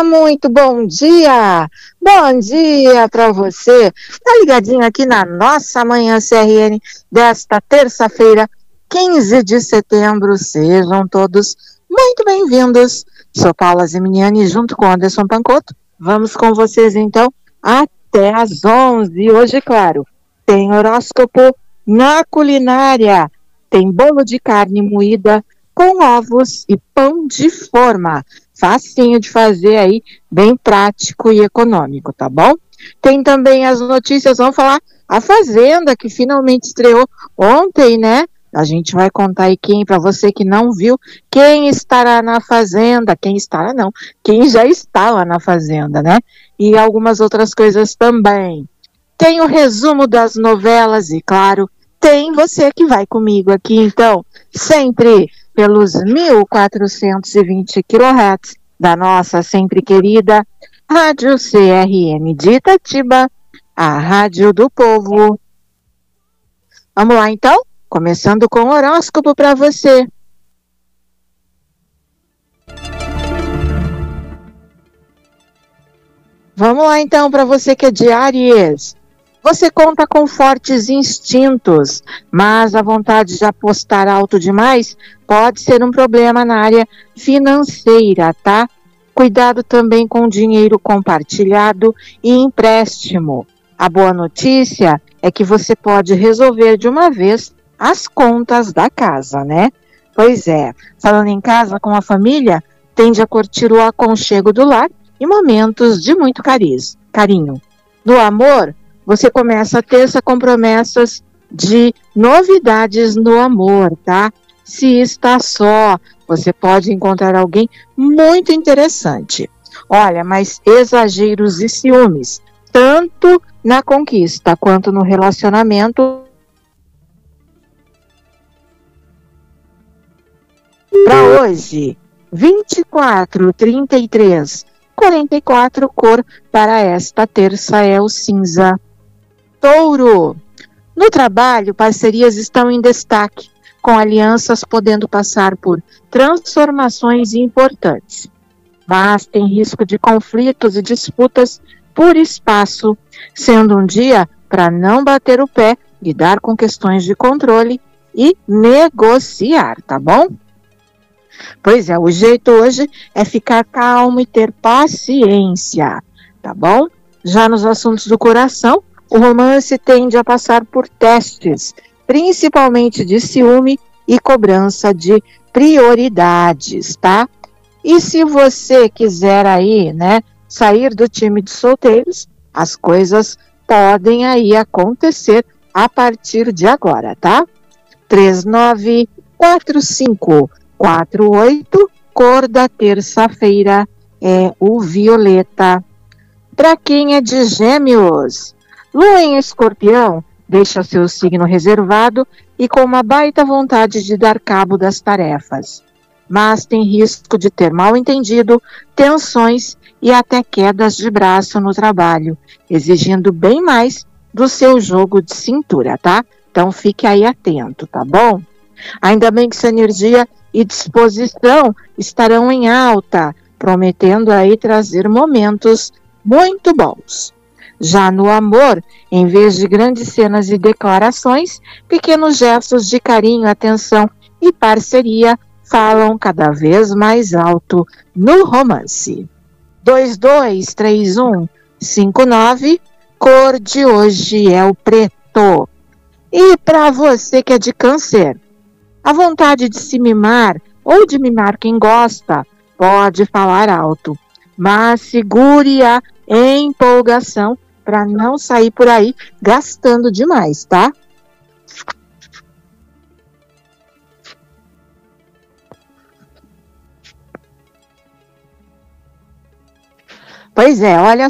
muito bom dia! Bom dia para você! Tá ligadinho aqui na nossa Manhã CRN desta terça-feira, 15 de setembro. Sejam todos muito bem-vindos. Sou Paula Zeminiani junto com Anderson Pancotto. Vamos com vocês então até às 11. Hoje, claro, tem horóscopo na culinária. Tem bolo de carne moída com ovos e pão de forma. Facinho de fazer aí, bem prático e econômico, tá bom? Tem também as notícias, vamos falar a Fazenda, que finalmente estreou ontem, né? A gente vai contar aí para você que não viu, quem estará na Fazenda, quem já está lá na Fazenda, né? E algumas outras coisas também. Tem o resumo das novelas e, claro, tem você que vai comigo aqui, então, sempre pelos 1420 kHz da nossa sempre querida Rádio CRM de Itatiba, a Rádio do Povo. Vamos lá, então? Começando com o horóscopo para você. Vamos lá, então, para você que é de Áries. Você conta com fortes instintos, mas a vontade de apostar alto demais pode ser um problema na área financeira, tá? Cuidado também com dinheiro compartilhado e empréstimo. A boa notícia é que você pode resolver de uma vez as contas da casa, né? Pois é, falando em casa com a família, tende a curtir o aconchego do lar e momentos de muito carinho. No amor, você começa a ter promessas de novidades no amor, tá? Se está só, você pode encontrar alguém muito interessante. Olha, mas exageros e ciúmes, tanto na conquista quanto no relacionamento, para hoje, 24, 33, 44, cor para esta terça é o cinza. Touro. No trabalho, parcerias estão em destaque, com alianças podendo passar por transformações importantes. Mas tem risco de conflitos e disputas por espaço, sendo um dia para não bater o pé, lidar com questões de controle e negociar, tá bom? Pois é, o jeito hoje é ficar calmo e ter paciência, tá bom? Já nos assuntos do coração, o romance tende a passar por testes, principalmente de ciúme e cobrança de prioridades, tá? E se você quiser aí, né, sair do time de solteiros, as coisas podem aí acontecer a partir de agora, tá? 394548, cor da terça-feira é o violeta. Para quem é de Gêmeos, Lua em Escorpião deixa seu signo reservado e com uma baita vontade de dar cabo das tarefas. Mas tem risco de ter mal-entendido, tensões e até quedas de braço no trabalho, exigindo bem mais do seu jogo de cintura, tá? Então fique aí atento, tá bom? Ainda bem que sua energia e disposição estarão em alta, prometendo aí trazer momentos muito bons. Já no amor, em vez de grandes cenas e declarações, pequenos gestos de carinho, atenção e parceria falam cada vez mais alto no romance. 223159, cor de hoje é o preto. E para você que é de Câncer, a vontade de se mimar ou de mimar quem gosta pode falar alto, mas segure a empolgação para não sair por aí gastando demais, tá? Pois é, olha